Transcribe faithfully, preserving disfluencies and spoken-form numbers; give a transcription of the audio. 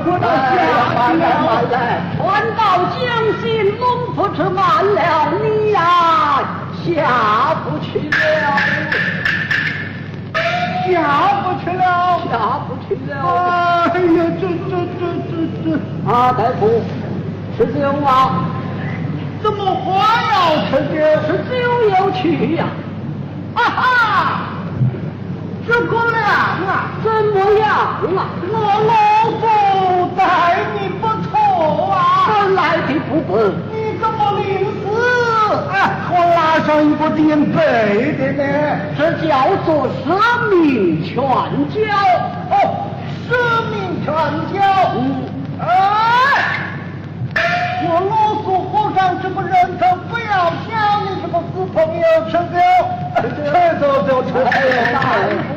我到下去了， 传到江心，龙福之慢了，你呀下不去了， 下不去了， 下不去了。 哎呀，这这这这这！ 啊，大夫，吃酒吗？ 怎么还要吃酒？ 吃酒要去呀！ 啊哈！诸葛亮啊， 怎么样啊？ 我老夫待你不错啊， 本来的不笨， 你怎么临死啊，我拉上一个垫背的呢？ 这叫做舍命全交。 哦，舍命全交。 嗯， 哎，我老苏和尚这个人头不要想，你这个死朋友吃酒，吃走就吃酒。 大夫